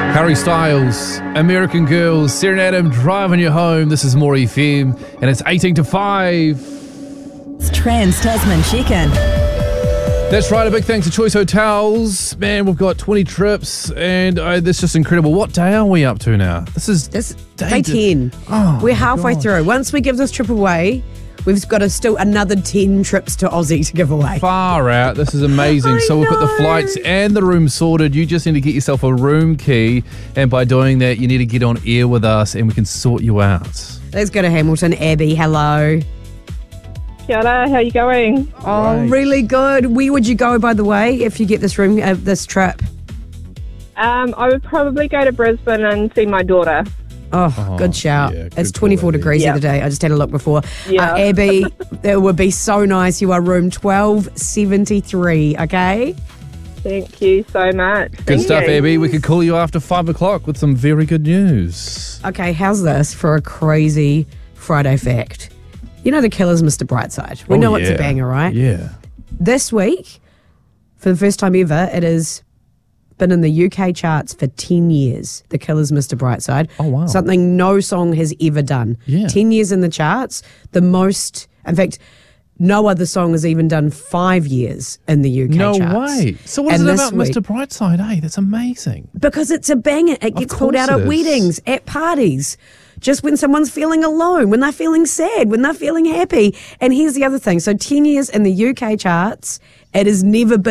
Harry Styles, American Girls, Serenade Him, driving you home. This is More FM, and it's 18 to 5. It's Trans-Tasman Chicken. That's right, a big thanks to Choice Hotels. Man, we've got 20 trips, and that's just incredible. What day are we up to now? This day 10. Oh, We're halfway gosh. through. Once we give this trip away, we've got still another 10 trips to Aussie to give away. Far out. This is amazing. I So we've got the know. flights and the room sorted. You just need to get yourself a room key, and by doing that, you need to get on air with us, and we can sort you out. Let's go to Hamilton. Abby, hello. Kia ora, how you going? Oh, Right. really good. Where would you go, by the way, if you get this room, this trip? I would probably go to Brisbane and see my daughter. Oh, good shout. yeah, It's good 24 call, Abby. degrees Yeah. the other day. I just had a look before. Yeah. Abby, it would be so nice. You are room 1273, okay? Thank you so much. Good Thank stuff, you. Abby. We could call you after 5 o'clock with some very good news. Okay, how's this for a crazy Friday fact? You know the Killers, Mr. Brightside. We know it's a banger, right? Yeah. This week, for the first time ever, it has been in the UK charts for 10 years. The Killers, Mr. Brightside. Oh, wow. Something no song has ever done. Yeah. 10 years in the charts. The most, in fact, no other song has even done 5 years in the UK No charts. way. So what is And it this about week- Mr. Brightside? Hey, that's amazing. Because it's a banger. It gets pulled course out it at is. weddings, at parties, just when someone's feeling alone, when they're feeling sad, when they're feeling happy. And here's the other thing. So 10 years in the UK charts, it has never been